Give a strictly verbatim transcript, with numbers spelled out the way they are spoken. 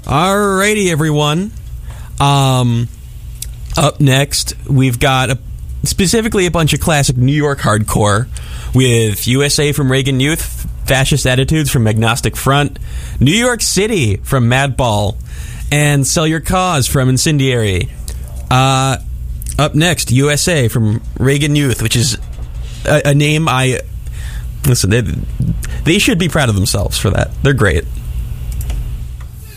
Alrighty, everyone. Um, up next, we've got a, specifically a bunch of classic New York hardcore with U S A from Reagan Youth, Fascist Attitudes from Agnostic Front, New York City from Madball, and Sell Your Cause from Incendiary. Uh, up next, U S A from Reagan Youth, which is a, a name I... Listen, they, they should be proud of themselves for that. They're great.